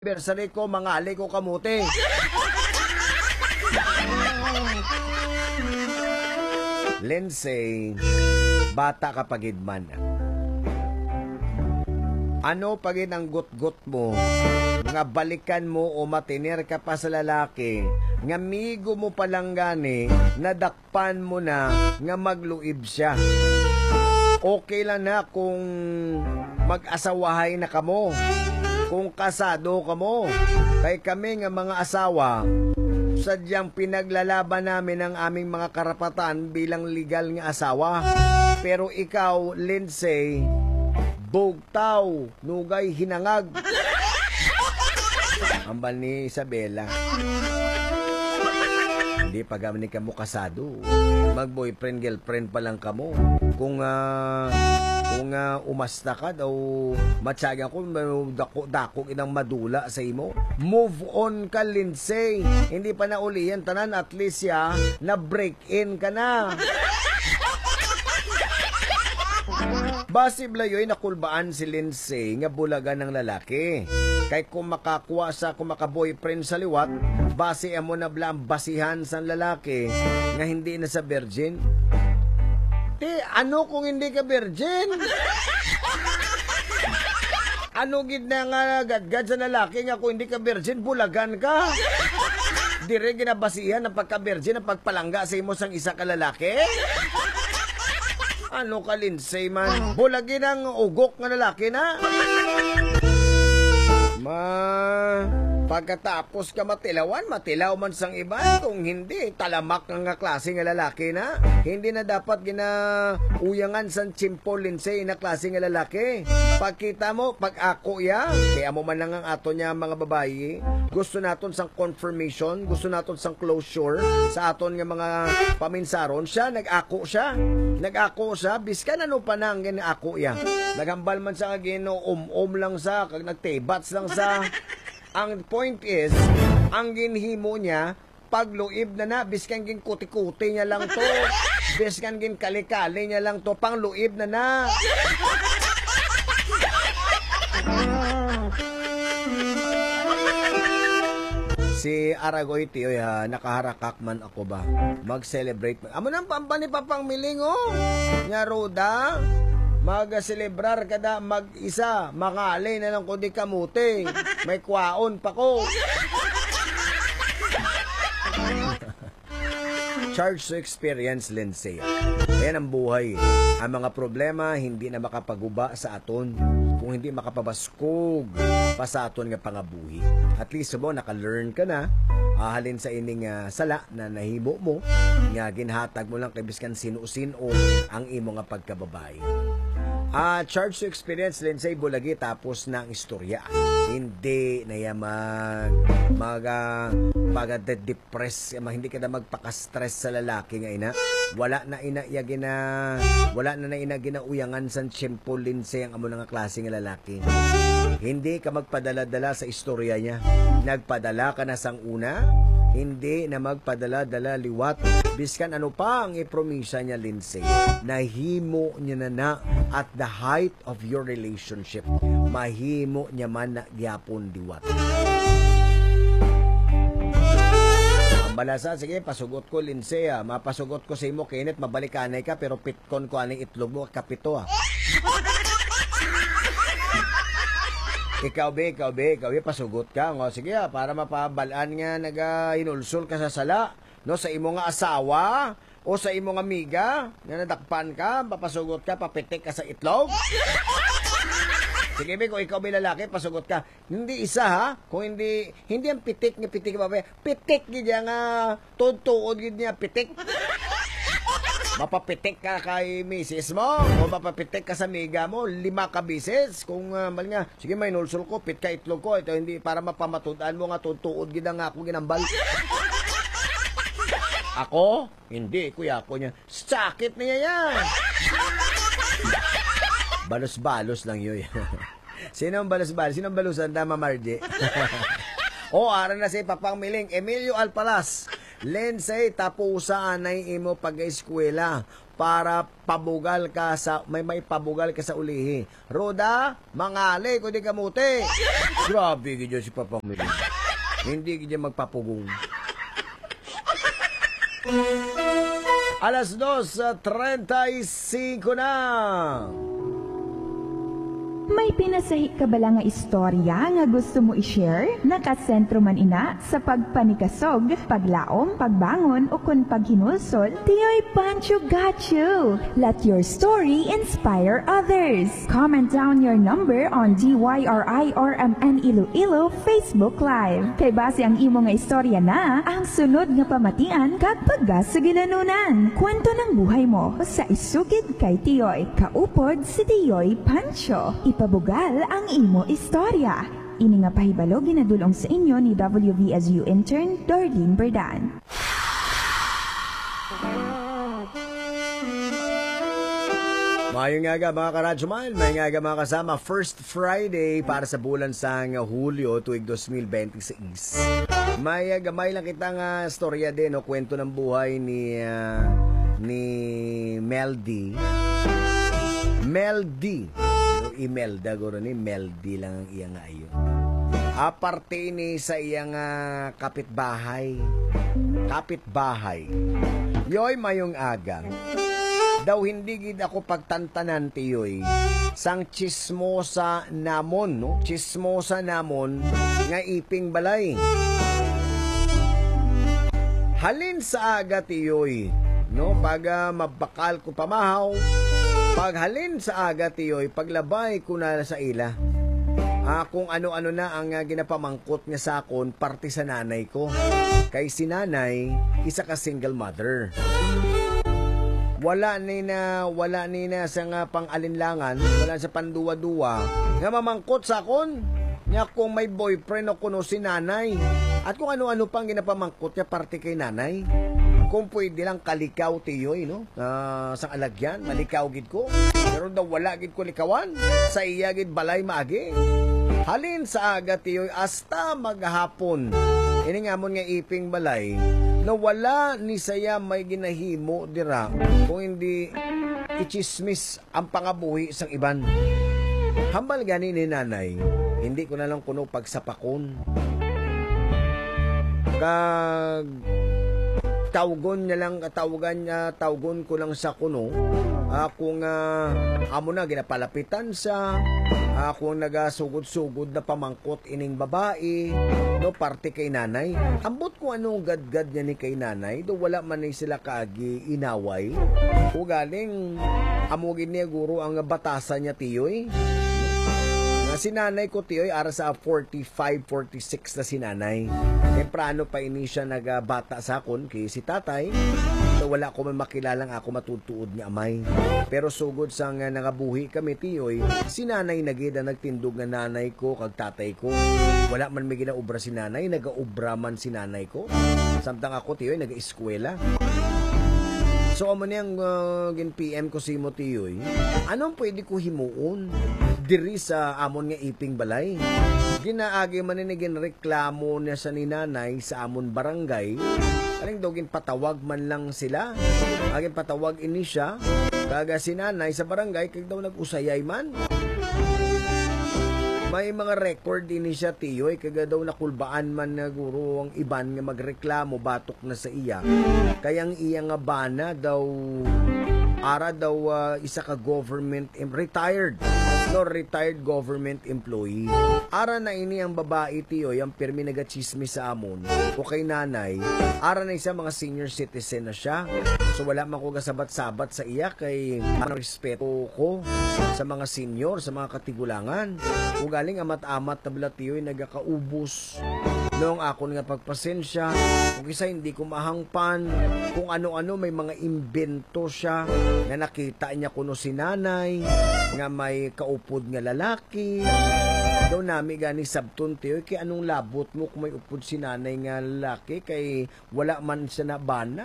anniversary ko, mga ali ko kamuti. Lindsay, bata ka pagidman. Ano pagin ang gut-gut mo, nga balikan mo o matinir ka pa sa lalaki, nga migo mo palang gani, nadakpan mo na, nga magluib siya. Okay lang na kung mag-asawahay na kamo, kung kasado kamo. Kay kami nga mga asawa, sadyang pinaglalaban namin ang aming mga karapatan bilang legal nga asawa. Pero ikaw, Lindsay, bugtaw, nugay, hinangag. Ambal ni Isabela. Hindi pa gaman ka mo kasado. Mag-boyfriend, girlfriend pa lang kamo. Kung umasta ka daw, matyagan ko, dako inang madula sa imo. Move on ka, Lindsay. Hindi pa na ulihan tanan, at least ya, na break in ka na. Basi blayoy nakulbaan si Lindsay nga bulagan ng lalaki. Kay kung makakuha sa kung maka-boyfriend sa liwat, base amo na blang basihan sa lalaki nga hindi na sa virgin. Ano kung hindi ka virgin? Ano gid na nga gadgad sa lalaki nga kung hindi ka virgin, bulagan ka? Dire ginabasihan ng pagka-virgin ang pagpalangga sa imo sang isa ka lalaki? Ano ka, Lindsay man? Bulagin ang ugok nga lalaki na? Pagkatapos ka matilaw man sang iba. Kung hindi, talamak nga klase nga lalaki na. Hindi na dapat ginauyangan sang chimpo, Lindsay, na klase nga lalaki. Pagkita mo, pag ako ya, kaya mo man lang ang ato niya mga babae, gusto naton sang confirmation, gusto naton sang closure sa aton nga mga paminsaron. Nag-ako siya, biskan ano pa nang gina-ako ya. Nagambal man sa gino, lang sa, kag nagtebats lang sa. Ang point is, ang ginhimo niya, pagluib na biskan gin kuti-kuti niya lang to. Biskan gin kali-kali niya lang to, pangluib na. Si Aragoy tiyo nakaharakak man ako ba? Mag-celebrate. Amo nang pampani papang miling Nya Roda, mag-celebrar kada mag-isa, makalay na lang kundi kamuti. May kwaon pa ko. Charge to experience, Lindsay. Ayan ang buhay. Ang mga problema hindi na makapaguba sa aton kung hindi makapabaskog pa sa aton nga pangabuhi. At least mo naka-learn ka na halin sa ining sala na nahimo mo nga ginhatag mo lang kay biskan sino-sino ang imo nga pagkababae. Charge to experience, Lindsay, bulagi tapos na ang istorya. Hindi na yan mag-depress, hindi ka na magpaka-stress sa lalaki nga ina. Wala na ginauyangan sa tiyempo, Lindsay, ang amo nga klase nga lalaki. Hindi ka magpadala-dala sa istorya niya. Nagpadala ka na sang una, hindi na magpadala-dala liwat. Biskan ano pa ang ipromisa niya, Lindsay. Nahimo niya na at the height of your relationship. Mahimo niya man na gyapon liwat. Ang balasa, sige, pasugot ko, Lindsay. Mapasugot ko sa imo, Kenneth, mabalikanay ka, pero pitkon ko aning itlog mo, kapito. Ikaw be, pasugot ka. Sige, para mapabalaan nga hinulsol ka sa sala. No, sa imo nga asawa o sa imo nga amiga nga nadakpan ka, papasugot ka, papitik ka sa itlog. Sige be, kung ikaw be lalaki, pasugot ka. Hindi isa kung hindi ang pitik ba be? Pitik gid nga tuod gid niya pitik. Mapapitik ka kay misis mo o mapapitik ka sa amiga mo 5 ka bises kung mal nga sige may nulsol ko pit ka itlog ko ito hindi para mapamatudan mo nga tuod gid nga ako ginambal. Ako? Hindi, kuya ko niya. Sakit niya yan. Balos-balos lang yun. Sino ang balos-balos? Sino ang balusan? Tama, Margie. Ara na si Papang Miling. Emilio Alpalas. Lindsay, tapusa anay imo pag-eskwela. para pabugal ka sa may pabugal ka sa ulihi. Roda, mangali ko di kamuti. Grabe gid si Papa Mili. Hindi gid magpapugong. Alas 2:35 na. May pinasahi ka bala nga istorya nga gusto mo i-share? Nakasentro man ina sa pagpanikasog, paglaom, pagbangon o kun paghinulsol, Tioy Pancho got you! Let your story inspire others. Comment down your number on DYRI-RMN Iloilo Facebook Live. Kay base ang imo nga istorya na ang sunod nga pamatian kag paggas sa gilanunan. Kwento ng buhay mo sa Isugid kay Tioy. Kaupod si Tioy Pancho. Ipabugal ang imo istorya. Ini nga pahibalo ginadulong sa inyo ni WVSU intern Darlene Berdan. Mayong nga mga karadyoman, may nga mga kasama, first Friday para sa bulan sang Hulyo tuig 2026. May gamay lang kitang storya din, no? Kwento ng buhay ni Meldy. Imelda guro ni Meldy lang ang iyang ayo. Aparte ni sa iyang kapitbahay. Yoy mayong aga. Daw hindi gid ako pagtantanan tiyoy. Sang chismosa namon, no? Chismosa namon nga iping balay. Halin sa aga tiyoy, no? Pag mabakal ko pamahaw. Paghalin sa aga tiyoy, paglabay ko na sa ila. Kung ano-ano na ang ginapamangkot niya sa akon, parte sa nanay ko. Kay si nanay, isa ka single mother. Wala ni na sa nga pang-alinlangan, wala sa panduwa-duwa, nga mamangkot sa akon. Nya kung may boyfriend o kuno si nanay. At kung ano-ano pang ginapamangkot niya, parte kay nanay. Kung pwede lang kalikaw tiyoy, no? Sa alagyan, malikaw gid ko. Pero daw wala gid ko likawan. Sa iya gid balay maagi. Halin sa aga tiyoy hasta maghapon. Ini nga mon nga iping balay na wala ni saya may ginahimo dira kung hindi ichismis ang pangabuhi sang iban. Hambal gani ni nanay, hindi ko na lang kuno pagsapakon. Kag tawgon ko lang sa kuno kung amo na ginapalapitan sa kung nagasugod-sugod na pamangkot ining babae, no, parte kay nanay. Ambot ko anong gadgad niya ni kay nanay, do wala man ni sila kaagi inaway. O galing amugin niya guro ang batasan niya tiyoy. Si nanay ko tiyoy ara sa 45, 46 na si nanay. Temprano pa ini siya nagbata sa akon kay si tatay. So wala ko man makilalang ako matutuod ni amay. Pero sugod sang nangabuhi kami tiyoy, si nanay nagida nagtindog nga nanay ko kag tatay ko. Wala man may ginaubra si nanay, nagaubra man si nanay ko. Samtang ako tiyoy naga-eskwela. So amo niyang gin-PM ko si mo tiyoy. Anong pwede ko himuon diri sa amon nga iping balay? Ginaagi man ni ginreklamo niya sa ni nanay sa amon barangay. Aling daw patawag man lang sila. Agin patawag ini siya. Kaga si nanay sa barangay kag daw nag-usayay man. May mga record din siya tiyoy, kaga daw nakulbaan man na guro ang iban nga magreklamo batok na sa iya. Kayang iya nga bana daw ara daw isa ka government retired government employee. Ara na ini ang babae tiyoy, ang pirmi nagachismis sa amon o kay nanay. Ara na isa mga senior citizen na siya. So wala man ko gasabat-sabat sa iya kay respeto ko sa mga senior, sa mga katigulangan. Kung galing amat-amat tabla tiyoy nagakaubos noong akon nga pagpasensya. Kung isa hindi ko mahangpan, kung ano-ano may mga imbento siya na nakita niya kuno si nanay nga may kaupod nga lalaki. Daw nami gani sabton tiyoy kay anong labot mo kung may upod si nanay nga lalaki kay wala man siya na bana.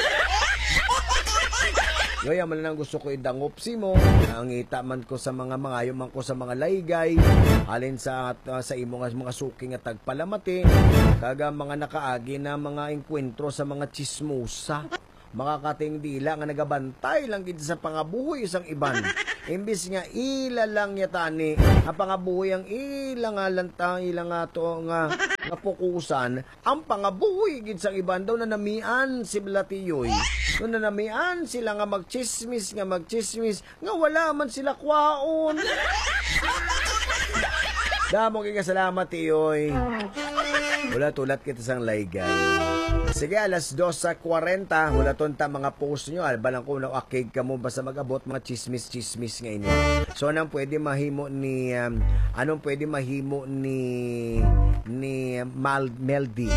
Yoy, amal nang gusto ko idangop si mo. Nangita man ko sa mga mangayo man ko sa mga laygay. Halin sa imo nga mga suki nga tagpalamati. Kaga mga nakaagi na mga enkwentro sa mga chismosa. makakating dila nga nagabantay lang gid sa pangabuhi isang iban. Imbis nga ila lang yatani ang pangabuhi ang ila nga lantang ila nga to nga pukusan ang pangabuhi gid sang iban daw na namian si Blatiyoy. No na namian sila nga magchismis nga wala man sila kwaon. Damo kay salamat tiyoy. Ulat-ulat kita sang laygay. Sige, alas 2:40, hulaton ta mga post nyo. Alba lang kung nakakig ka mo basta mag-abot mga chismis nga inyo. So, anong pwede mahimo ni Meldy.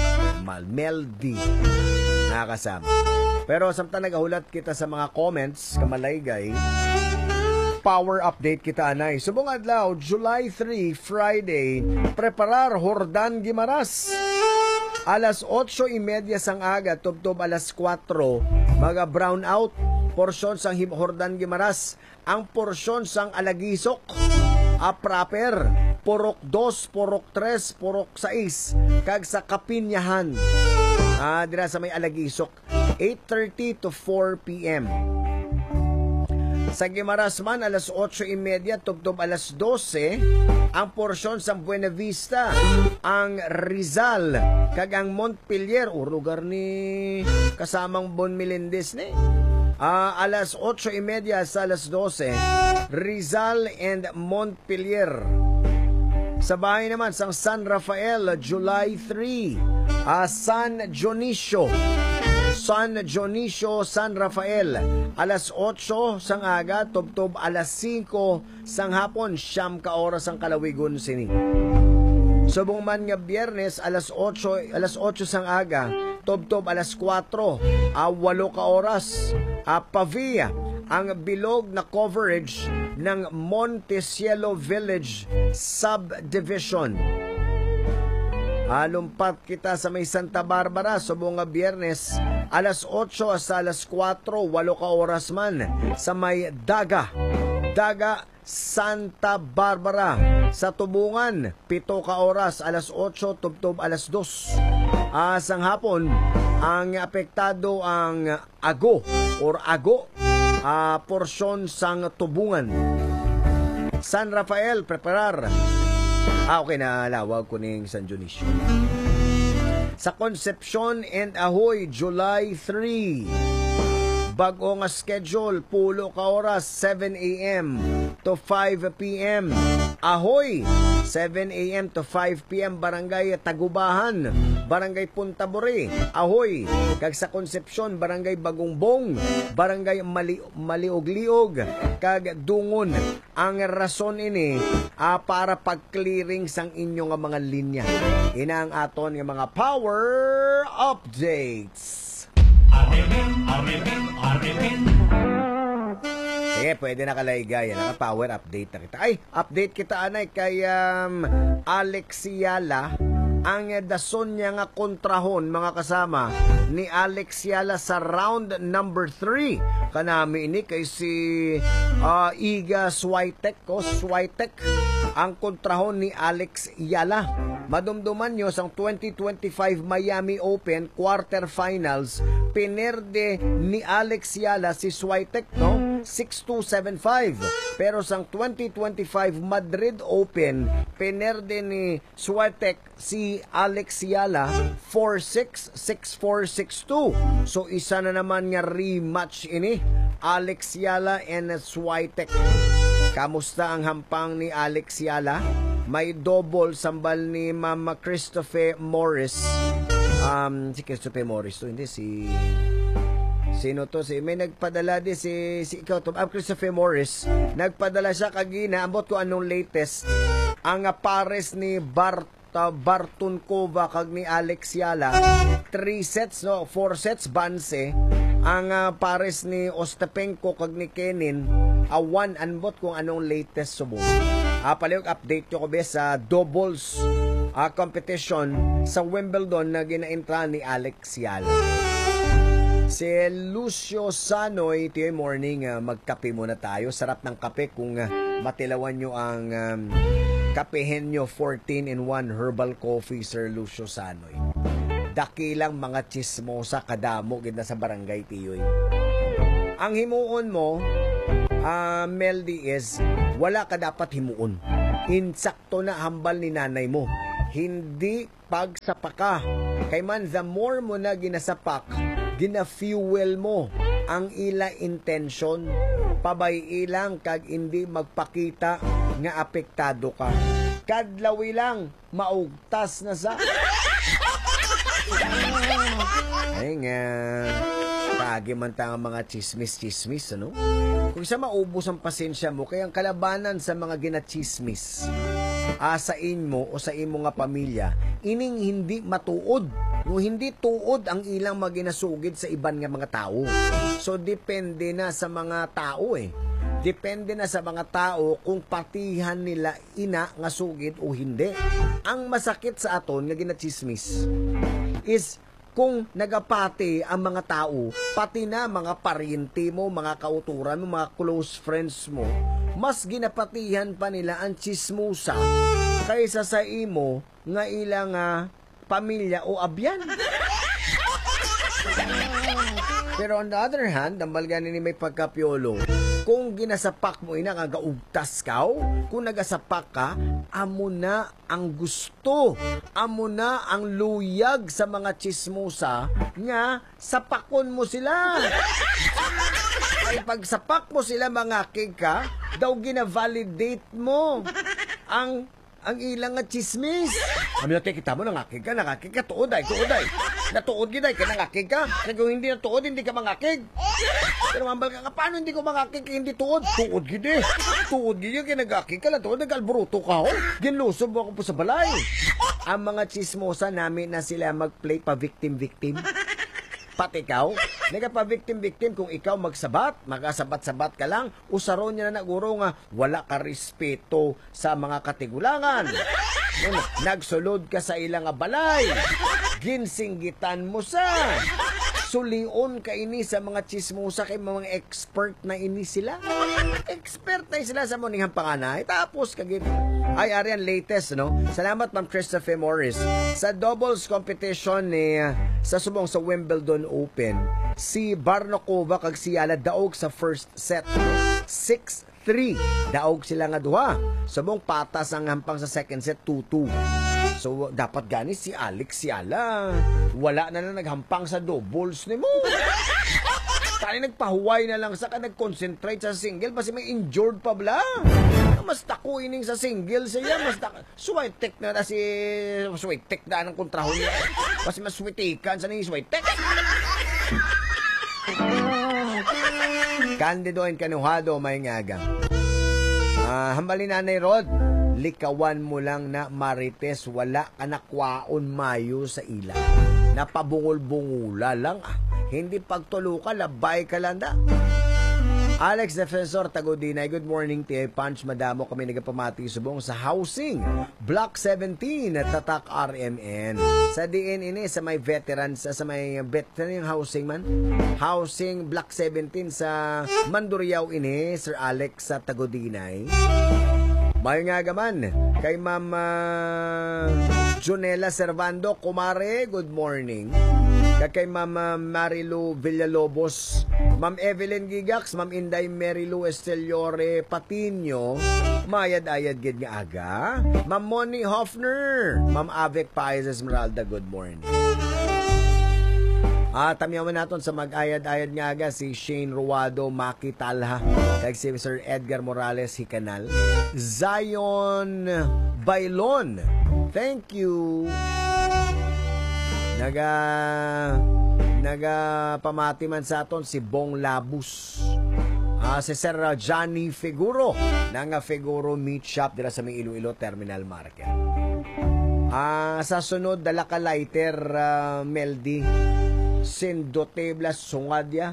Nakakasama. Pero samtang nagahulat kita sa mga comments, kamalaygay, power update kita anay. Subong adlaw, July 3, Friday, preparar Jordan Guimaras. Alas 8:30 sang aga, tubtob alas 4, mga brown out, porsyon sang Jordan Guimaras. Ang porsyon sang Alagisok, proper, purok 2, purok 3, purok 6, kag sa Kapinyahan. Dira sa may Alagisok, 8:30 to 4 p.m. Sa Guimaras man, alas 8:30, tubtob alas 12, ang porsyon sa Buena Vista, ang Rizal, kag ang Montpelier, lugar ni kasamang Bon Melendez ni. Alas 8:30 sa alas 12, Rizal and Montpelier. Sa bahay naman, sa San Rafael, July 3, San Dionisio, San Rafael, alas 8 sang aga, tubtob alas 5 sang hapon, siyam ka oras ang kalawigon sini. Subong man nga Biyernes, alas 8 sang aga, tubtob alas 4, 8 ka oras. Pavia, ang bilog na coverage ng Montecielo Village Subdivision. Lumpat kita sa may Santa Barbara, subong nga Biyernes, alas 8 sa alas 4, 8 ka oras man, sa may Daga, Santa Barbara. Sa Tubungan, 7 ka oras, alas 8, tubtob alas 2. Sang hapon, ang apektado ang Ago, porsyon sang Tubungan. San Rafael, preparar. Okay na, lawag ko ning San Dionisio. Sa Concepcion and Ahoy, July 3. Bago nga schedule, pulo ka oras, 7 a.m. to 5 p.m. Ahoy, 7 a.m. to 5 p.m. Barangay Tagubahan, Barangay Punta Buri, Ahoy. Kag sa Concepcion, Barangay Bagongbong, Barangay Maliog-liog, kag Dungon. Ang rason ini para pag-clearing sang inyong mga linya. Ina ang aton nga mga power updates. Aripin. Sige, pwede na kalaygay. Naka-power update na kita. Update kita anay kay Alex Yala. Ang dason niya nga kontrahon, mga kasama, ni Alex Yala sa round number 3. Kanami ini kay si Iga Swiatek. Ang kontrahon ni Alex Yala. Madumduman nyo sang 2025 Miami Open quarterfinals, pinerde ni Alex Yala si Swiatek, no? 6-2, 7-5. Pero sang 2025 Madrid Open, pinerde ni Swiatek si Alex Yala 4-6, 6-4, 6-2. So isa na naman nga rematch ini, Alex Yala and Swiatek. Kamusta ang hampang ni Alex Yala? May double sambal ni Mama Christopher Morris. Si Christopher Morris to, hindi si sino to? May nagpadala din si ikaw to, Christopher Morris. Nagpadala siya kagina, ambot ko anong latest. Ang pares ni Bartunkova kag ni Alex Yala, 4 sets, banse. Ang pares ni Ostapenko kag ni Kenin, 1 anbot kung anong latest subong. Palihog update ko be sa doubles competition sa Wimbledon na ginaintra ni Alex Yala. Si Lucio Sanoy, today morning, magkape muna tayo. Sarap ng kape kung matilawan nyo ang kapehin nyo, 14-in-1 herbal coffee, Sir Lucio Sanoy. dakilang mga chismosa kadamo gid na sa barangay tiyoy. Ang himuon mo, Meldy, is wala ka dapat himuon. Insakto na hambal ni nanay mo. Hindi pagsapaka. Kay man, the more mo na ginasapak, gina-fuel mo ang ila intention. Pabay ilang kag hindi magpakita nga apektado ka. Kadlawi lang, maugtas na sa... Ay nga, kagi man ta ang mga chismis, ano? Kung isa maubos ang pasensya mo, kaya ang kalabanan sa mga ginachismis, sa inmo o sa imo nga pamilya, ining hindi matuod. Kung hindi tuod ang ilang maginasugid sa iban nga mga tao. So, depende na sa mga tao Depende na sa mga tao kung patihan nila ina nga sugid o hindi. Ang masakit sa aton nga ginachismis is kung nagapati ang mga tao, pati na mga paryente mo, mga kauturan mo, mga close friends mo, mas ginapatihan pa nila ang chismosa kaysa sa imo nga ilang pamilya o abyan. Pero on the other hand, ang balganin ni may pagkapyolo, kung ginasapak mo ina nga gaugtas ka, kung nagasapak ka, amo na ang gusto, amo na ang luyag sa mga chismosa nga sapakon mo sila. Ay pagsapak mo sila mga ka, daw gina-validate mo ang ilang nga chismis. Kami natin kita mo, nangakig ka, tuod ay. Natuod giday ka, nangakig ka. Kaya kung hindi natuod, hindi ka mangakig. Pero mambal ka, paano hindi ko mangakig kaya hindi tuod? Tuod giday. Tuod giday, kaya nagakig ka lang, tuod, nag-alburuto ka ho. Ginlusob ako po sa balay. Ang mga chismosa namin na sila mag-play pa victim-victim. Pati ikaw, nagpa-victim-victim kung ikaw magsabat, magasabat-sabat ka lang, usaron niya na naguro nga, wala ka respeto sa mga katigulangan. Nagsulod ka sa ilang balay, ginsinggitan mo sa, sulion ka ini sa mga chismosa kay mga expert na ini sila. Expert na sila sa munihang panganay. Tapos kagit ay arian latest, no? Salamat Ma'am Christopher Morris. Sa doubles competition ni sa subong sa Wimbledon Open, si Barnakova kag si Yala daog sa first set, 6-3. Daog sila nga duha. Subong patas ang hampang sa second set, 2-2. So, dapat gani si Alex Yala. Wala na naghampang sa doubles ni mo. Tali nagpahuway na lang sa ka nag-concentrate sa single kasi may injured pa bla. Mas tako ining sa single siya. Mas switek na si switek na ang kontrahon niya. Kasi mas switikan sa ning switek. Candido and kanuhado may ngagang. Hambalin Nanay Rod, likawan mo lang na Marites, wala ka nakwaon mayo sa ila. Napabungol-bungula lang. Hindi pagtuluka, labay ka lang da. Alex Defensor Tagodinay, good morning T.A. Punch, madamo kami nagapamati subong sa housing Block 17 at Tatak RMN. Sa diin ini sa may veterans, sa may veteran yung housing man. Housing Block 17 sa Mandurriao ini, Sir Alex sa Tagodinay. May nga gaman kay Ma'am Jonela Servando Kumare, good morning. Kay Ma'am Marilu Villalobos, Ma'am Evelyn Gigax, Ma'am Inday Marilu Esteliore Patino, mayad-ayad gid nga aga. Ma'am Moni Hoffner, Ma'am Avek Paez Esmeralda, good morning. Tamyawan naton sa mag-ayad-ayad nga aga si Shane Ruado Maki Talha, kay si Sir Edgar Morales Hicanal, Zion Bailon, thank you. Pamati man sa aton si Bong Labus. Si Sir Johnny Figuro ng Figuro Meat Shop dira sa may Iloilo Terminal Market. Sa sunod dala ka lighter, Meldy Sindotebla Sungadya.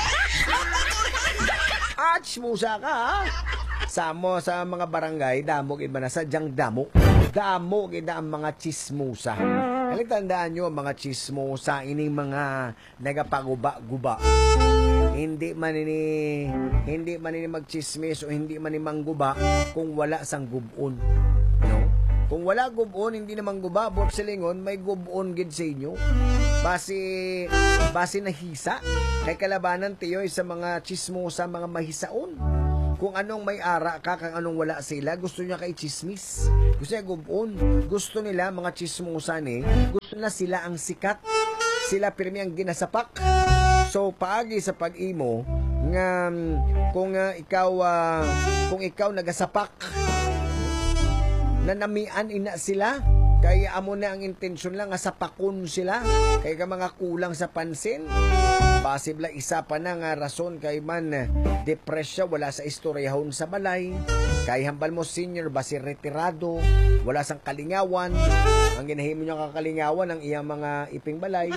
Musa ka ha. Samo sa mga barangay, damo iba na sadyang damo. Damo kita ang mga chismosa. Tandaan nyo, mga chismosa, ining mga nagapaguba-guba. Hindi man ini magchismis o hindi man ni mangguba kung wala sang gubon. No? Kung wala gubon, hindi naman gubabot silingon, may gubon gid sa inyo. Base nahisa. Kay kalabanan tiyoy sa mga chismosa, mga mahisaon. Kung anong may ara ka, kang anong wala sila, gusto niya kay chismis. Gusto niya gubon. Gusto nila, mga chismosa ni, gusto na sila ang sikat. Sila pirmi ang ginasapak. So, paagi sa pag-imo, nga kung ikaw nagasapak, nanamian ina sila, kaya amo na ang intensyon lang nga sapakon sila, kaya ka mga kulang sa pansin. Possible isa pa na nga rason kay man depresya, wala sa istoryahon sa balay, kay hambal mo senior basi retirado, wala sang kalingawan, ang ginahimo niya kakalingawan ang iyang mga iping balay.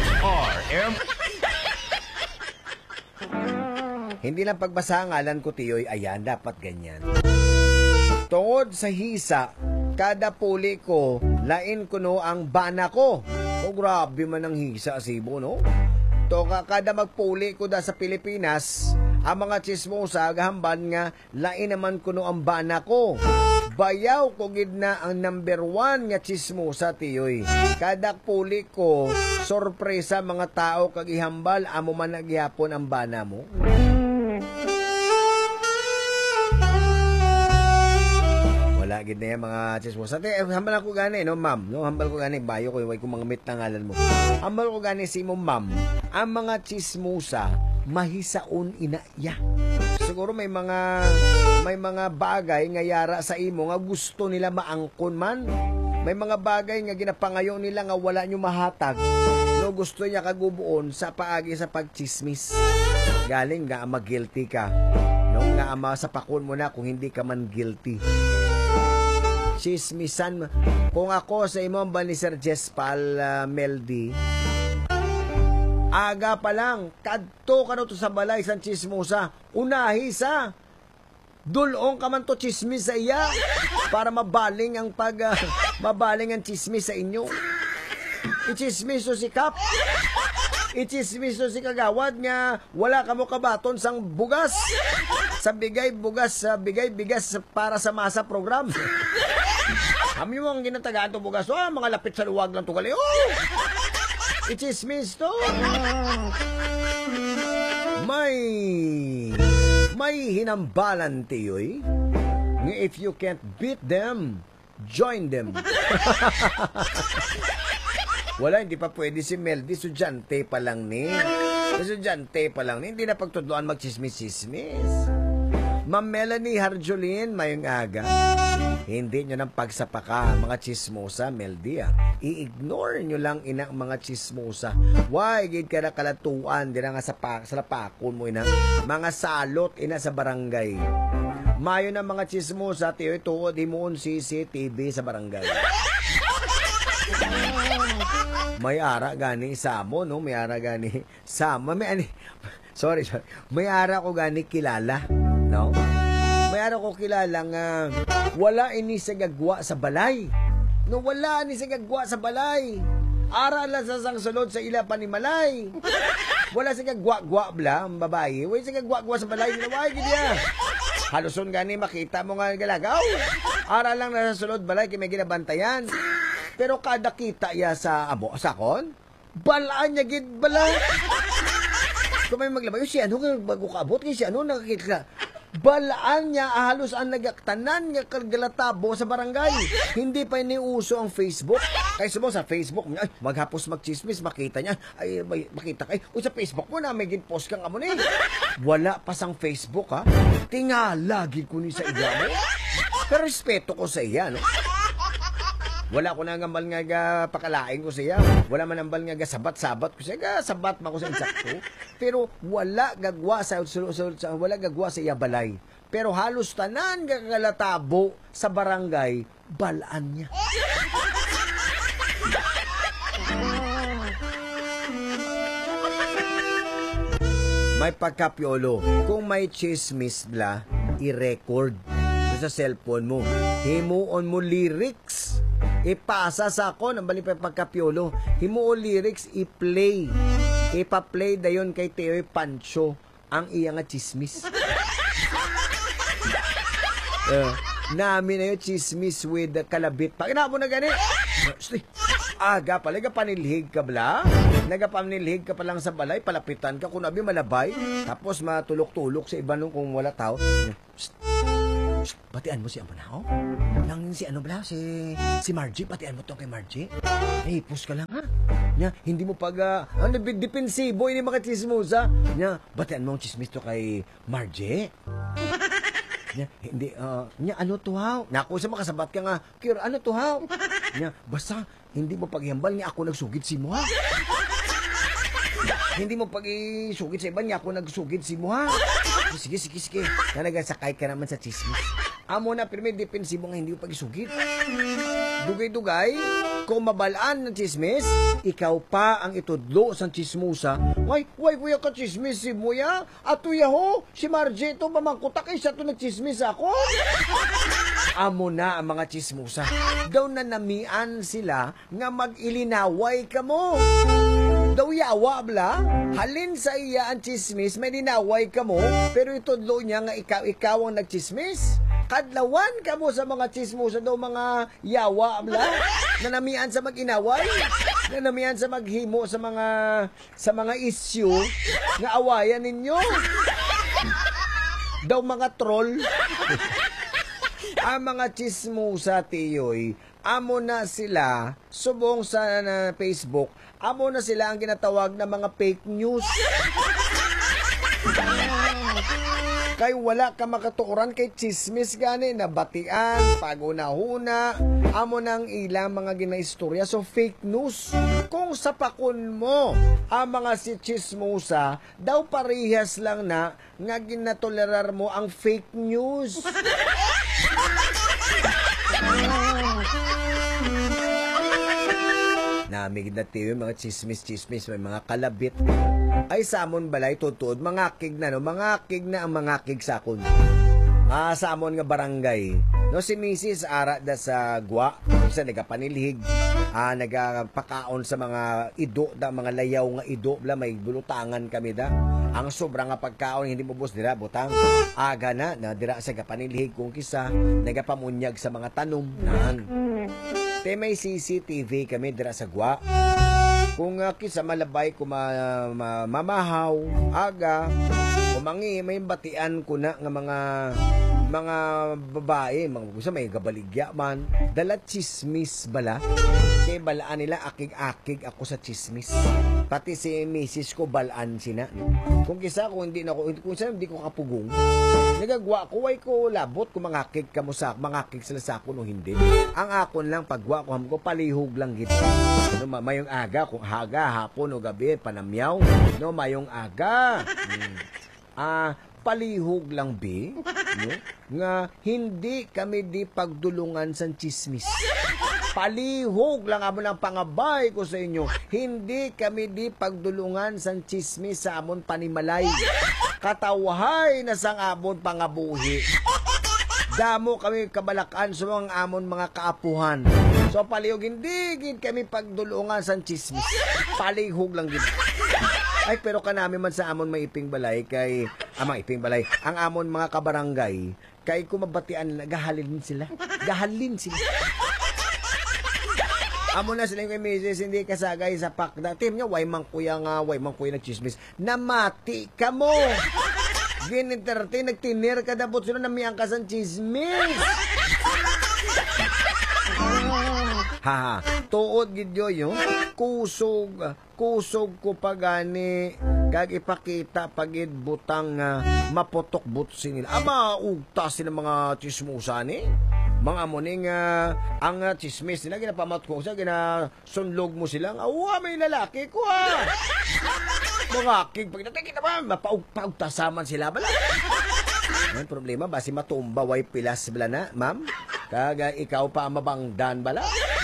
Hindi lang pagbasa ang ngalan ko tiyoy, ayan, dapat ganyan. Tungod sa hisa, kada puli ko, lain ko no ang bana ko. O grabe man ang hisa, Sibo, no? To kada magpuli ko da sa Pilipinas, ang mga chismosa, gahamban nga, lain naman ko no ang bana ko. Bayaw ko gid na ang number 1 nga chismosa tiyoy. Kada puli ko, sorpresa mga tao kagihambal, amo man nagyapon ang bana mo. Wala gid na yung mga chismosa. Hambal ako gani, no, ma'am? No, hambal ko gani, bayo ko, way ko mga mit na ngalan mo. Hambal ko gani si mo, ma'am. Ang mga chismosa, mahisaon inaya. Siguro may mga bagay nga yara sa imo nga gusto nila maangkon man. May mga bagay nga ginapangayo nila nga wala nyo mahatag. No, gusto niya kagubuon sa paagi sa pagchismis. Galing nga ama guilty ka. No, nga ama sa pakon mo na kung hindi ka man guilty. Chismisan. Kung ako sa imo ba ni Sir Jespal Meldy, aga pa lang, kadto ka no to sa balay sa chismosa, unahi sa dulong ka man to chismis sa iya para mabaling ang mabaling ang chismis sa inyo. Ichismis to si Kap, ichismis to si Kagawad nga wala ka mo kabaton sang bugas sa bigay bigas para sa masa program. Kami mo ang ginatagaan to bugas, mga lapit sa luwag lang to gali. Ichismis to. May hinambalan tiyoy. If you can't beat them, join them. Wala, hindi pa pwede si Meldy. Sudyante pa lang ni. Hindi na pagtudloan magchismis-chismis. Ma'am Melanie Harjolin, mayong aga. Hindi nyo nang pagsapaka, mga chismosa, Meldy. I-ignore nyo lang inang mga chismosa. Why, gid ka na kalatuan, di na nga sa lapakon mo ina. Mga salot ina sa barangay. Mayo na mga chismosa, tiyo ito, di mo CCTV sa barangay. May ara gani samo, no? May ara gani sama. Sorry. May ara ko gani kilala, no? May ara ko kilala nga wala ini sa gagwa sa balay. No, wala ni sa gagwa sa balay. Ara la sa sang sulod sa ila panimalay. Wala sa gagwa-gwa bla ang babae. Wala sa gagwa-gwa sa balay. Wala gid ya. Haluson gani makita mo nga galagaw. Ara lang na sa sulod balay kay may ginabantayan. Pero kada kita ya sa sakon, balaan niya gid bala. Kung may maglabay, siya ano bago kaabot kay siya ano nakakita. Balaan niya halos ang nagaktanan nga kagalatabo sa barangay. Hindi pa iniuso ang Facebook. Kaya mo sa Facebook, ay, maghapos magchismis, makita niya. Ay, makita kay, sa Facebook mo na may gin-post kang amo ni. Wala pa sang Facebook ha. Tingala gid ko ni sa iya mo. Pero respeto ko sa iya, no. Wala ko nang ambal nga pakalain ko siya. Wala man ambal nga sabat-sabat ko siya. Sabat man ko sa insakto. Pero wala gagwa sa iya balay. Pero halos tanan gagalatabo sa barangay, balaan niya. May pagkapiolo. Kung may chismis bla, i-record sa cellphone mo. Himuon mo lyrics. Ipasa sa ako ng bali pagkapiolo. Himuon lyrics, i-play. Ipa-play dayon kay Teo Pancho ang iya nga chismis. Namin na yung chismis with the kalabit. Pag mo na gani. Aga pala, nagapanilhig ka bala? Nagapanilhig ka pa lang sa balay, palapitan ka kung abi malabay, tapos matulok-tulok sa iba nung kung wala tao. Batian mo si Amanao? Nang si ano bala? Si Margie, batian mo to kay Margie? Pus ka lang ha? Nya, hindi mo pag, depensibo, hindi makachismosa. Nya, batian mo ang chismis to kay Margie? Nya, hindi, nya, ano to haw? Naku, sa makasabat ka nga, Kir, ano to haw? Nya, basta, hindi mo paghihambal niya ako nagsugid si mo ha? Hindi mo pag-isugid sa iba niya ako nagsugid si mo ha? Sige. Na nagasakay ka naman sa chismis. Amo na, pero may depensibo nga hindi mo pag-isugid. Dugay-dugay, kung mabalaan ng chismis, ikaw pa ang itudlo sa chismusa. Way, kuya ka chismis si Muya? Ato yaho, si Margie ito, mamangkutak isa ito nagchismis ako. Amo na ang mga chismusa. Daw na namian sila nga mag-ilinaway ka mo. Daw yawa bla, halin sa iya ang chismis, may dinaway ka mo, pero itudlo niya nga ikaw ang nagchismis. Kadlawan ka mo sa mga chismosa daw mga yawa bla, nanamian sa mag-inaway, nanamian sa maghimo sa mga issue nga awayan ninyo. Daw mga troll. Ang mga chismosa tiyoy, amo na sila, subong sa Facebook, amo na sila ang ginatawag na mga fake news. Kay wala ka makatukuran kay chismis gani na batian, pagunahuna, amo nang ilang mga ginaistorya. So fake news. Kung sapakon mo ang mga si chismosa, daw parehas lang na nga ginatolerar mo ang fake news. Namig na tiyo mga chismis, may mga kalabit. Ay samon balay tutuod, mga kig na ang mga kig sakon. Samon nga barangay. No, si Mrs. Ara da sa Gwa, sa nagapanilhig, nagapakaon sa mga ido, mga layaw nga ido, bla may bulutangan kami da. Ang sobra nga pagkaon, hindi mo bus dira, butang. Aga na dira sa gapanilhig kung kisa, nagapamunyag sa mga tanom. Te may CCTV kami dira sa Gwa. Kung kisa malabay ko mamahaw, aga, kumangi, may batian ko na nga mga babae, mga gusto may gabaligya man, dala chismis bala. Kaya balaan nila, akig-akig ako sa chismis. Pati si misis ko, balaan sina. Kung kisa ko, hindi ko kapugong, nagagwa ko, way ko labot, kung mangakig ka mo mangakig sila sa ako o hindi. Ang akon lang, pagwa ko, palihog lang gito. No, mayong aga, kung haga, hapon o gabi, panamyaw. No, mayong aga. Palihog lang bi, no? Nga hindi kami di pagdulungan sa chismis. Palihog lang amo ng pangabay ko sa inyo. Hindi kami di pagdulungan sa chismis sa amon panimalay. Katawhay na sang amon pangabuhi. Damo kami kabalakan sa mga amon mga kaapuhan. So palihog hindi gid kami pagdulungan sa chismis. Palihog lang gid. Ay, pero kanami man sa amon maiping balay kay maiping balay. Ang amon mga kabarangay kay kumabatian gahalin sila. Amon na sila kay Mrs. hindi kasagay sa pakda. Team niya way man kuya nagchismis. Namati ka mo. Ginentertain nagtinir ka dabot sino namiyang ka sa chismis. Haha, tuod gid yo, kusog ko pagani kag ipakita pagid butang mapotok butsin nila. Ama ugta sila mga chismosa ni. Mga muning ang chismis nila ginapamat ko sa ginasunlog mo sila. Awa may lalaki ko ha. Mga kig pagdating naman mapaugtasaman sila bala. Ang problema basi matumba way pilas bala na, ma'am. Kaga ikaw pa mabangdan bala.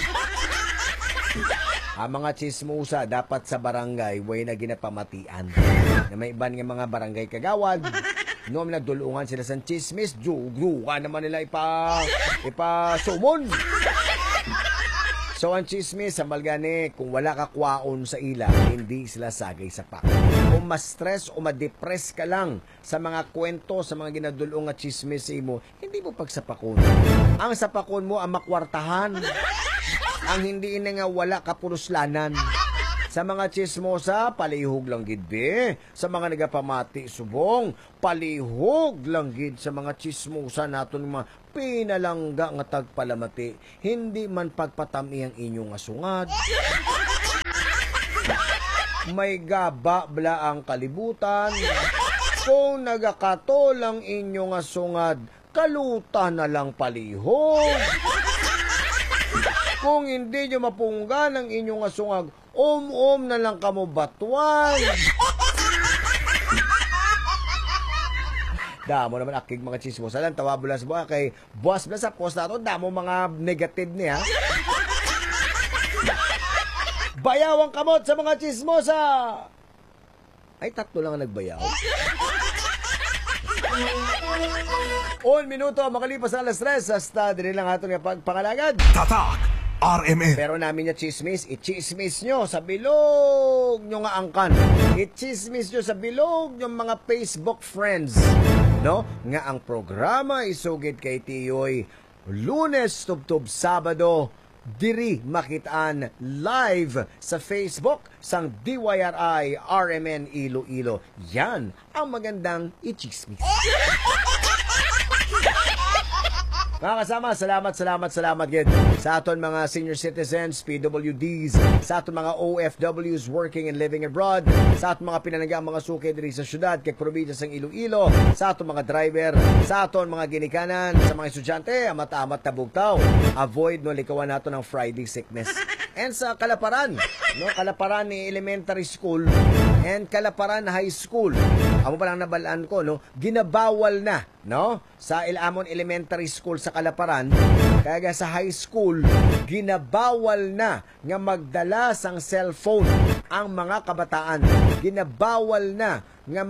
Ang mga chismosa dapat sa barangay way na ginapamatian. Na may iban nga mga barangay kagawad. Noong nagdulungan sila sa chismis, juga naman nila ipa sumon. So ang chismis sa malgani, kung wala ka kwaon sa ila, hindi sila sagay sa pak. Kung ma-stress o ma-depress ka lang sa mga kwento, sa mga ginadulong at chismis mo, hindi mo pagsapakon. Ang sapakon mo ang makwartahan. Ang hindi ina nga wala kapuruslanan. Sa mga chismosa, palihog lang gid be. Sa mga nagapamati subong, palihog lang gid sa mga chismosa naton mga pinalangga nga tagpalamati. Hindi man pagpatami ang inyong asungad. May gaba bla ang kalibutan. Kung nagakato lang inyong asungad, kaluta na lang palihog. Kung hindi nyo mapunggan ang inyong asungag, na lang kamo batuan. Damo naman akig mga chismosa lang. Tawa bulas mo kay boss na sa post na ito. Damo mga negative niya. Bayawang kamot sa mga chismosa. Ay, 3 lang ang nagbayaw. 1 minuto makalipas na alas 3 hasta din lang ato nga pagpangalagad. Tatak RMN. Pero namin niya chismis, i-chismis nyo sa bilog nyo nga angkan. I-chismis nyo sa bilog nyo mga Facebook friends. No? Nga ang programa isugid kay Tiyoy Lunes, Tubtub, Sabado, diri makitaan live sa Facebook sang DYRI RMN Iloilo. Yan ang magandang i-chismis. Mga kasama, salamat gid sa aton mga senior citizens, PWDs, sa aton mga OFWs working and living abroad, sa aton mga pinanagang mga suki diri sa syudad kay probinsya sang Iloilo, sa aton mga driver, sa aton mga ginikanan, sa mga estudyante, amat-amat tabugtaw. Avoid no likawan nato ng Friday sickness. And sa Kalaparan, no, Kalaparan ni elementary school and Kalaparan high school. Amo pa lang nabalaan ko, no, ginabawal na, no, sa Ilamon Elementary School sa Kalaparan, kaya sa high school, ginabawal na nga magdala sang cellphone ang mga kabataan. Ginabawal na nga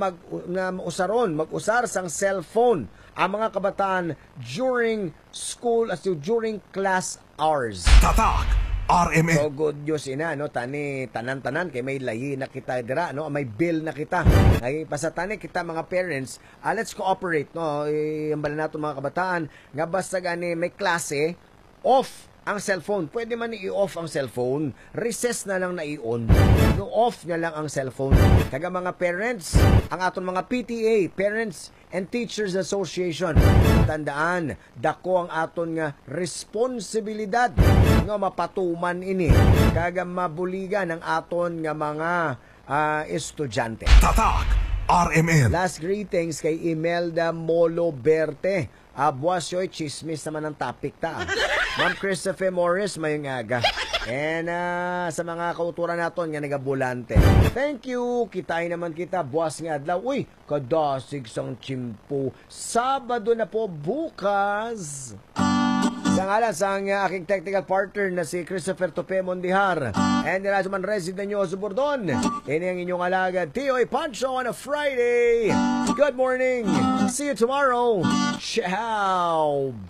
mag-usar sang cellphone ang mga kabataan during school as during class hours. Tatak RMN. So good news ina, no, tani tanan-tanan kay may layi na kita dira, no, may bill na kita. Ay pasatani kita mga parents, let's cooperate, no, ambala nato mga kabataan nga basta gani may klase, off ang cellphone. Pwede man i-off ang cellphone, recess na lang na i-on. No, off na lang ang cellphone. Kaga mga parents, ang aton mga PTA, Parents and Teachers Association, tandaan, dako ang aton nga responsibilidad nga mapatuman ini. Kaga mabuligan ang aton nga mga estudyante. Tatak RMN. Last greetings kay Imelda Molo Berte. Buwas yo'y chismis naman ang topic ta. Ma'am Christopher Morris, mayong aga. And sa mga kauturan naton nga nagabulante. Thank you. Kitain naman kita. Buwas nga adlaw. Uy, kadasig sang chimpo. Sabado na po bukas. Sa ngalan sa aking technical partner na si Christopher Tope Mondihar and the Rajaman resident nyo Subordon. Ini ang inyong alagad Tioy Pancho on a Friday. Good morning. See you tomorrow. Ciao.